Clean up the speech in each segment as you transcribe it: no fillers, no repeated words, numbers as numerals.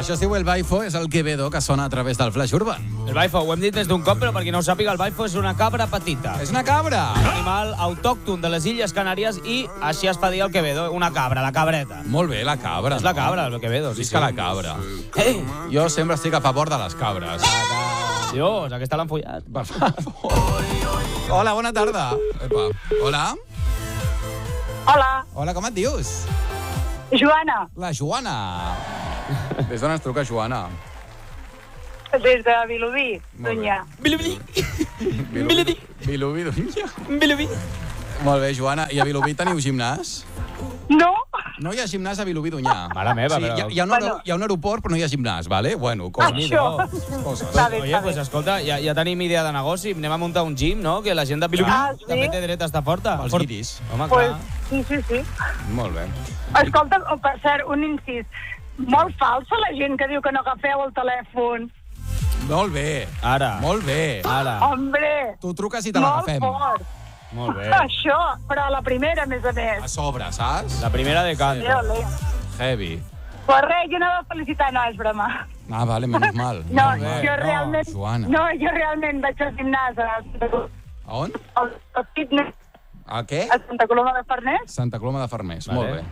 Això es diu El Baifo, és el Quevedo que sona a través del Flash Urban. El baifo, ho hem dit des d'un cop, però per qui no ho sàpiga, el baifo és una cabra petita. És una cabra! Un animal autòcton de les Illes Canàries i així es fa dir el Quevedo, una cabra, la cabreta. Molt bé, la cabra. És la cabra, el Quevedo. Visca la cabra. Ei! Jo sempre estic a favor de les cabres. Dios, aquesta l'han follat. Per favor. Hola, bona tarda. Epa. Hola. Hola, Hola, com et dius? Joana, La Joana. Des d'on ens truca, Joana? des de Vilobí, Molt bé. Dunyà. Vilobí. Vilobí. Vilobí, Dunya. Vilobí. Molt bé, Joana. I a Vilobí teniu gimnàs? No? No hi ha gimnàs a Vilobí d'Unyà. Mare meva, Sí, però... hi ha un aeroport, però no hi ha gimnàs, vale? Bueno, Això. coses. Està bé, Oye, està pues bé. escolta, ja tenim idea de negoci, anem a muntar un gym, no? Que la gent de Vilobí Sí? també té dret a estar forta. Els guiris. Home, Pues, clar. sí. Molt bé. Escolta, per cert, un incís. Molt falsa la gent que diu que no agafeu el telèfon. Molt bé. Ara. Molt bé. Ara. Hombre, Tu truques i te molt l'agafem. fort. Molt bé. Això, però a la primera, a més a A més. sobre, saps? La primera de canto. Ole. Heavy. Pues res, jo anava a felicitar, no, és broma. Ah, vale, menys mal. No, Molt bé. jo realment... Joana. No, jo realment vaig al gimnàs A on? al fitness A què? a Santa Coloma de Farners, Santa Coloma de Farners. Vale. Molt bé.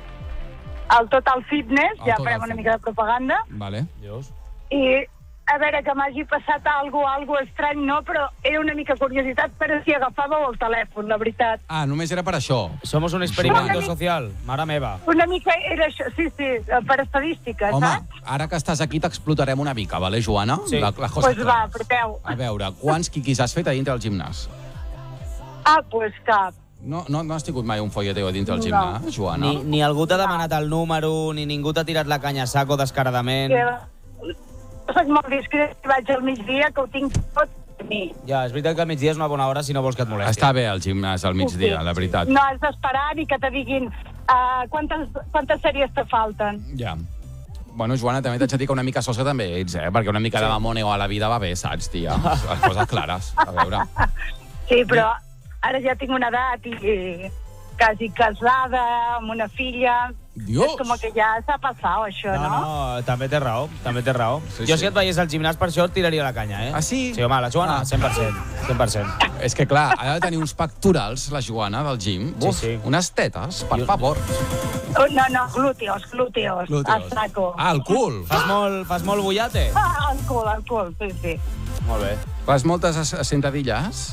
al Total Fitness, Al ja Total farem una Fitness. mica de propaganda, Vale. Dios. i a veure, que m'hagi passat algo estrany, no, però era una mica curiositat, però si agafàveu el telèfon, la veritat. Ah, només era per això. Somos un experimento Joana. social. Mare meva. Una mica era això, sí, per estadística, Home, saps? ara que estàs aquí t'explotarem una mica, vale, Joana? Sí. Les coses Doncs va, clares. apreteu. A veure, quants quiquis has fet a dintre del gimnàs? Ah, doncs cap. No has tingut mai un folleteo a dintre del No. gimnàs, Joana? Ni algú t'ha demanat el número, ni ningú t'ha tirat la canya a saco descaradament. Soc molt discret, vaig al migdia, que ho tinc tot a mi. Ja, és veritat que al migdia és una bona hora si no vols que et molesti. Està bé el gimnàs al migdia, la veritat. No has d'esperar ni que te diguin quantes sèries te falten. Ja. Bueno, Joana, també t'haig de dir que una mica sosa també ets, perquè una mica de mamoneo a la vida va bé, saps, tia? Les coses clares, a veure. Sí, però ara ja tinc una edat i quasi casada, amb una filla. Dios! És com que ja s'ha passat, això, no? No, també té raó, també té raó. Sí, Jo sí. si et veiés al gimnàs per això et tiraria la canya, eh? Ah, sí? Sí, home, la Joana, Ah. 100%. 100%. És que, clar, ha de tenir uns pectorals, la Joana, del gym. Sí, Uf, sí. unes tetes, per favor. No, glúteos. A saco. Ah, el cul. Fas molt bullate? Ah, el cul, sí. Molt bé. Fas moltes sentadilles?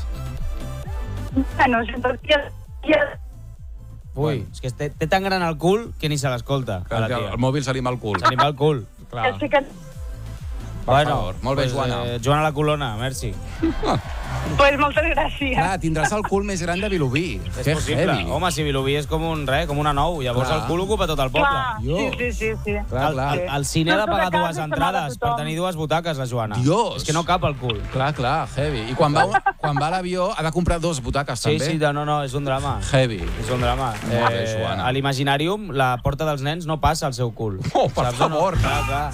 Bueno, ja... Ui, és que té tan gran el cul que ni se l'escolta, a la tia. El mòbil se li va al cul. Se li va el cul. Clar. Estic en... Per favor. Molt bé, pues, Joana. Joana la Colona, merci. Pues moltes gràcies. Clar, tindràs el cul més gran de Vilobí. És Que possible. heavy. Home, si Vilobí és com una nou, llavors Clar. el cul ocupa tot el poble. Clar, Dios. sí. Clar, clar. El cine ha de pagar Tota dues casa se entrades n'ha de per tothom. tenir dues butaques, la Joana. Dios. És que no cap al cul. Clar, heavy. I quan va a l'avió ha de comprar dos butaques, Sí, també? sí, no, és un drama. Heavy. És un drama. Molt bé, Joana. A l'Imaginàrium, la porta dels nens no passa al seu cul. Oh, per Saps o no? favor. Clar.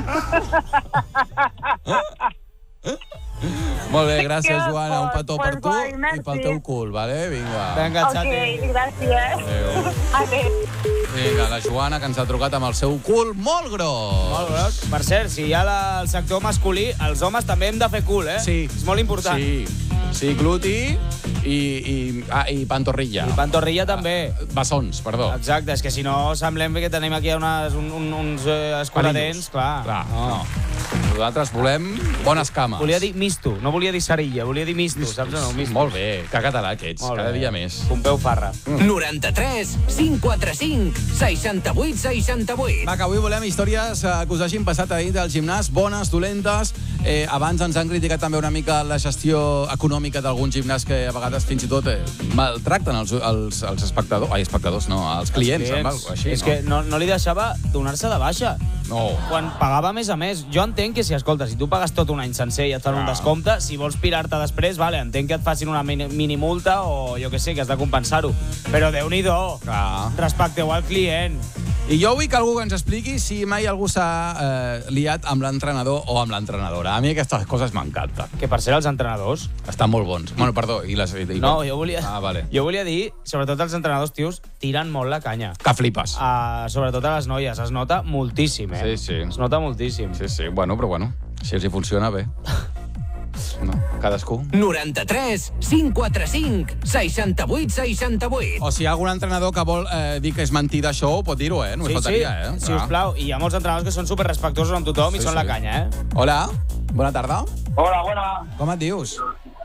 Molt bé, gràcies, Que Joana. Un petó per tu guai, i merci. pel teu cul, vale? Vinga. Vinga, Ok, xati. gràcies. Adéu. Adéu. Vinga, la Joana, que ens ha trucat amb el seu cul molt gros. Molt gros. Per cert, si hi ha el sector masculí, els homes també hem de fer cul, eh? Sí. És molt important. Sí, gluti i pantorrilla. I pantorrilla també. Bessons, perdó. Exacte, és que si no semblem que tenim aquí uns escuradents, clar. No. Nosaltres volem bones cames. Volia dir misto, no volia dir cerilla, volia dir misto, saps o no? Misto. Molt bé, que català que ets, Molt cada bé. dia més. Pompeu Farra. 93 545 68 68. Va, que avui volem històries que us hagin passat ahir del gimnàs, bones, dolentes. Abans ens han criticat també una mica la gestió econòmica d'algun gimnàs que a vegades fins i tot maltracten els espectadors, no, els clients. Amb alguna cosa així, És que no li deixava donar-se de baixa. No. Quan pagava més a més. Jo entenc que si tu pagues tot un any sencer i et fan un descompte, si vols pirar-te després, vale, entenc que et facin una minimulta o jo què sé, que has de compensar-ho. Però Déu-n'hi-do, Clar. respecteu al client. I jo vull que algú ens expliqui si mai algú s'ha liat amb l'entrenador o amb l'entrenadora. A mi aquestes coses m'encanten. Que per ser els entrenadors... Estan molt bons. Bueno, perdó, i les... No, jo volia... vale. Jo volia dir, sobretot els entrenadors, tios, tiren molt la canya. Que flipes. Sobretot a les noies. Es nota moltíssim, Sí, sí. Es nota moltíssim. Sí, sí. Bueno, però bueno, si els hi funciona bé. No, cadascú. 93 545 68 68. O si hi ha algun entrenador que vol dir que és mentida això, pot dir-ho, Només faltaria, Si us plau. I hi ha molts entrenadors que són superrespectuosos amb tothom i són la canya, Hola, bona tarda. Hola, buena. Com et dius?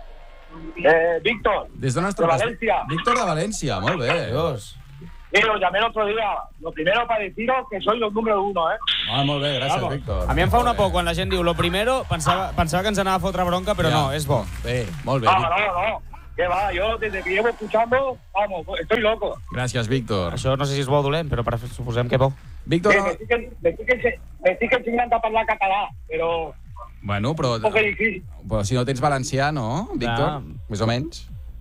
Víctor. Des d'on De Valencia. Víctor de València, molt bé. Dios. Lo llamé el otro día. Lo primero para deciros que soy los número 1, Molt bé, gràcies, Víctor. A mi em fa una por quan la gent diu lo primero, pensava que ens anava a fotre bronca, però no, és bo. Bé, molt bé. No. ¿Qué va? Yo desde que llevo escuchando, vamos, estoy loco. Gràcies, Víctor. Això no sé si és bo o dolent, però suposem que bo. Víctor... Me estic ensenyant a parlar català, però... Bueno, però... Un poc difícil. Però si no tens valencià, no, Víctor? Més o menys.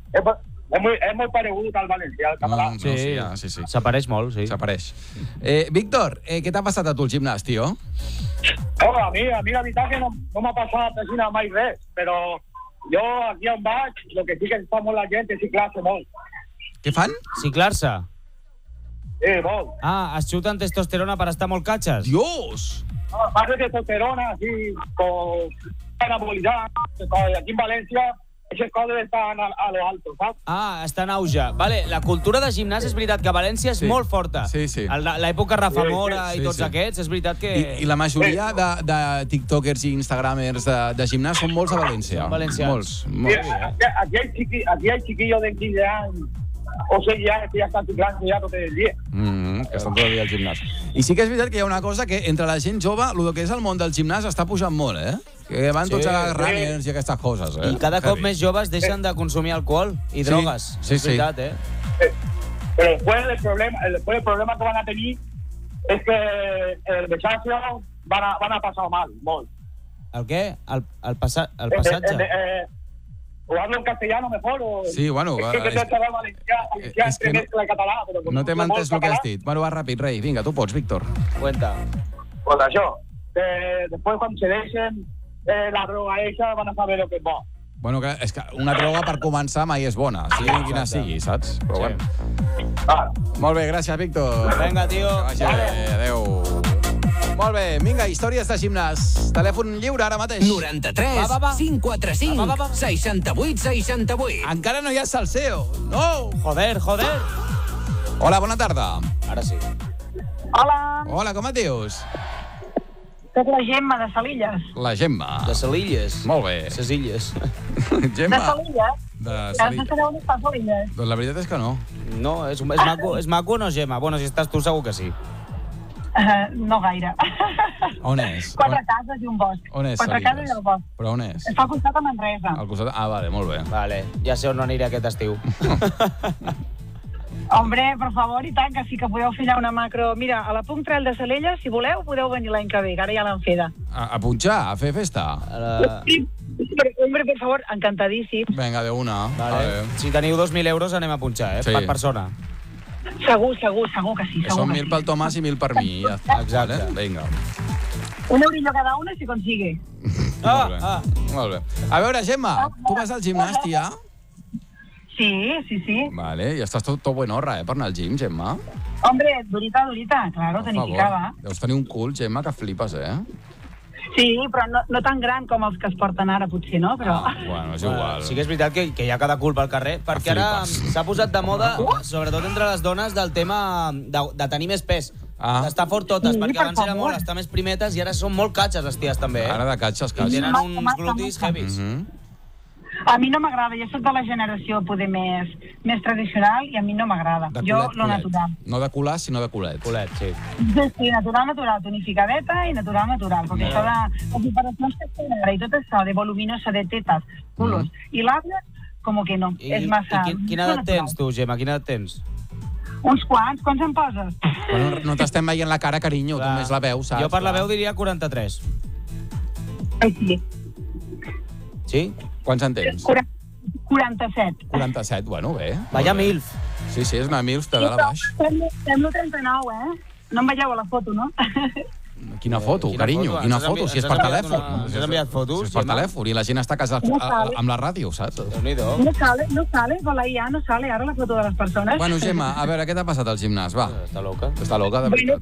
Es muy paregut al valencià, al català. Sí. S'apareix molt, sí. S'apareix. Víctor, què t'ha passat a tu al gimnàs, tio? A mi la veritat que no m'ha passat així mai res, però jo aquí on vaig, el que sí que fa molt la gent és ciclar-se molt. Què fan? Ciclar-se? Sí, molt. Es xuten testosterona per estar molt catxes? Dios! Más de testosterona, así, con anabolizar, aquí en València, aquestes coses estan a lo alto, saps? Està en auge. Vale, la cultura de gimnàs és veritat que a València és molt forta. Sí. L'època Rafa Mora i tots aquests, és veritat que... I la majoria de tiktokers i instagramers de gimnàs són molts a València. Són valencians. Molts. Aquí hay chiquillos de 15 anys o 6 anys que ja estan ciclant ja tot el dia. Que estan tot el dia al gimnàs. I sí que és veritat que hi ha una cosa que entre la gent jove, el que és el món del gimnàs està pujant molt, Que van tots a runners i aquestes coses, I cada cop més joves deixen de consumir alcohol i drogues. Sí. És veritat, Pero después el problema que van a tener es que el mensaje van a pasar mal, molt. El què? El passatge? O hablo en castellano mejor, o... Sí, bueno... Es que te va valencià entre mezcla i català, però... No t'hem entès el que has dit. Bueno, va ràpid, rei. Vinga, tu pots, Víctor. Cuenta. Pues això. Después cuando se dejen la droga esa van a saber lo que es bo. Bueno, és que una droga per començar mai és bona, sigui quina sigui, saps? Però bueno. Molt bé, gràcies, Víctor. Vinga, tio. Adéu. Molt bé, vinga, històries de gimnàs. Telèfon lliure ara mateix. 93 545 68 68. Encara no hi ha salseo. No! Joder. Hola, bona tarda. Ara sí. Hola, com et dius? Soc la Gemma de Salilles. La Gemma. De Salilles. Molt bé. Ses illes. Gemma. De Salilles? De Has de Salilles. saber on està Salilles. Doncs la veritat és que no. No, és maco o no, Gemma? Bueno, si estàs tu segur que sí. No gaire. On és? 4 cases i un bosc. On és 4 cases i el bosc. Però on és? Està al costat de Manresa. Al costat... vale, molt bé. Vale, ja sé on no aniré aquest estiu. Hombre, per favor, i tant, que sí que podeu fer allà una macro... Mira, a la Punt Trail de Salelles, si voleu, podeu venir l'any que ve, que ara ja l'han feta. A punxar, a fer festa? Hombre, per favor, encantadíssim. Vinga, de una. Vale. Si teniu 2.000 euros anem a punxar, Sí. Per persona. Segur que sí, Que segur són que 1.000 sí. pel Tomàs i 1.000 per mi. Ja està. Exacte. Vale? Vinga. Un eurillo cada una si consigue. Molt bé. Molt bé. A veure, Gemma, tu vas al gimnàs, tia? Sí. Vale, i estàs tot buenorra, per anar al gim, Gemma. Hombre, durita, claro, Per tonificada. Deus tenir un cul, Gemma, que flipes, Sí, però no tan gran com els que es porten ara, potser, no? Però... Bueno, és igual. Sí que és veritat que hi ha cada cul pel carrer, perquè ara s'ha posat de moda, sobretot entre les dones, del tema de tenir més pes. D'estar fort totes, Sí, perquè per abans era favor. molt estar més primetes i ara són molt catxes les ties també, Ara de catxes, I tenen catxes. uns glutis heavies. A mi no m'agrada, jo soc de la generació poder més tradicional i a mi no m'agrada. Jo, lo natural. No de culàs, sinó de culets. Culet, sí. Sí, natural, tonificadeta i natural. Perquè això de les operacions que tenen ara i tot això, de voluminosa, de tetes, culos i labios, com que no, és massa... I quina edat tens, tu, Gemma? Quina edat tens? Uns quants en poses? Bueno, no t'estem veient la cara, carinyo, tu només la veus, saps? Jo per la veu diria 43. Ai, sí. Sí? Quants en tens? 47. 47, bueno, bé. Vaya milf. Sí, és una milf de dalt a baix. Semblo 39, No em veieu a la foto, no? Quina foto, carinyo, quina foto, si és per telèfon. Ens has enviat fotos? Si és per telèfon, i la gent està a casa amb la ràdio, saps? No sale, hola, ja no sale ara la foto de les persones. Bueno, Gemma, a veure, què t'ha passat al gimnàs, va? Està loca. Està loca, de veritat.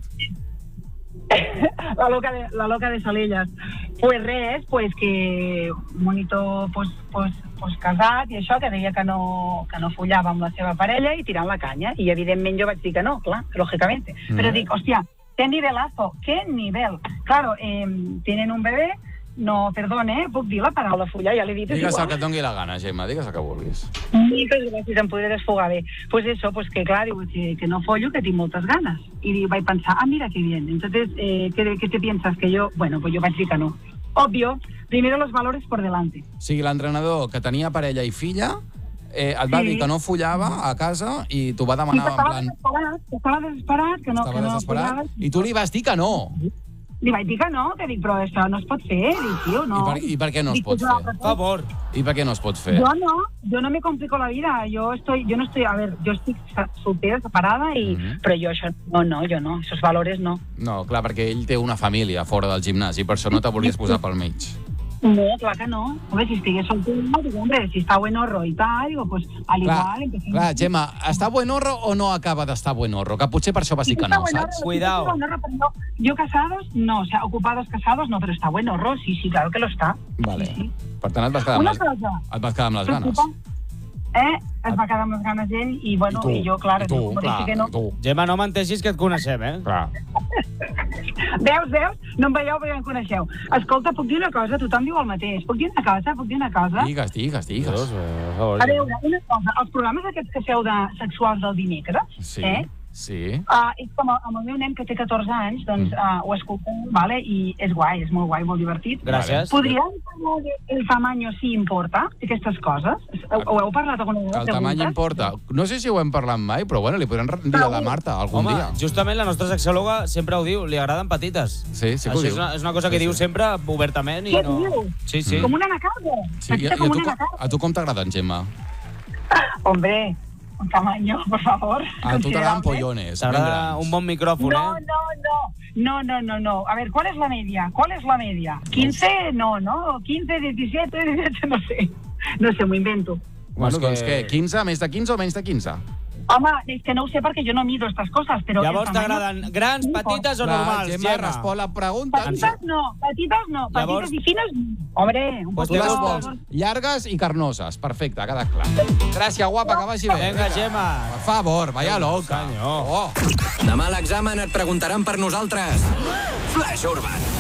La loca de Salelles. Pues res, pues que un monitor pues casat i això, que deia que no follava amb la seva parella i tirant la canya. I evidentment jo vaig dir que no, clar, lógicamente. Però dic, hòstia, qué nivelazo, qué nivel. Claro, tienen un bebé, no, perdone, puc dir la paraula follar, ja l'he dit. Digues el que et doni la gana, Gemma, digues el que vulguis. Moltes gràcies, em podré desfogar bé. Pues eso, pues que clar, digo, que no follo, que tinc moltes ganes. I vaig pensar, mira qué bien. Entonces, ¿qué te piensas? Que yo, bueno, pues yo vaig dir que no. Obvio, primero los valores por delante. O sigui, l'entrenador que tenia parella i filla et va dir que no follava a casa i t'ho va demanar en plan... Estava desesperat, que no follava. I tu li vas dir que no. Li vaig dir que no, que dic, però això no es pot fer, dic, tio, no. I per què no es pot fer? Per favor. I per què no es pot fer? Yo no me complico la vida, yo no estoy, a ver, yo estoy soltera, separada, però jo això, yo no, esos valores no. No, clar, perquè ell té una família fora del gimnàs i per això no te volies posar pel mig. No, clar que no. Hombre, si estigués soltera, digo, hombre, si està buenorro i tal, digo, pues, al igual... Clar, Gemma, està buenorro o no acaba d'estar buenorro? Que potser per això va dir que no, saps? Cuidao. Yo casados, no, o sea, ocupados casados, no, pero está buenorro, sí, claro que lo está. Vale. Sí. Per tant, et vas quedar amb les ganes. Es va quedar amb les ganes ell i, bueno, i jo, clar, que no. Gemma, no menteixis que et coneixem, Clar. Veus? No em veieu perquè em coneixeu. Escolta, puc dir una cosa? Tothom diu el mateix. Puc dir una cosa? Digues. A veure, una cosa. Els programes aquests que feu de sexuals del dimecres, Sí. És com amb el meu nen que té 14 anys, doncs ho escoltem, vale? I és guai, és molt guai, molt divertit. Gràcies. Podríem parlar del tamaño si importa, aquestes coses? Ho heu parlat alguna vegada? El tamany importa. No sé si ho hem parlat mai, però bueno, li podrem dir a la Marta algun dia. Justament la nostra sexòloga sempre ho diu, li agraden petites. Sí que ho diu. És una cosa que diu sempre obertament i no... Sí. Com una anacarda. Sí, i a tu com t'agraden, Gemma? Hombre, un tamaño, por favor. A tu t'agraden pollones. T'agrada un bon micròfon, No. A ver, ¿cuál es la media? 15, no. 15, 17, 18, no sé. No sé, m'ho invento. Bueno, doncs què? 15, més de 15 o menys de 15? Home, és que no ho sé perquè jo no miro estas cosas, però... Llavors t'agraden grans, petites o normals, Gemma? Respon la pregunta. Petites no. Petites i fines, hombre, un Pues tu les vols llargues i carnoses. Perfecte, ha quedat clar. Gràcies, guapa, que vagi bé. Vinga, Gemma. Per favor, vaya loca. Senyor. Demà a l'examen et preguntaran per nosaltres. Flash Urban.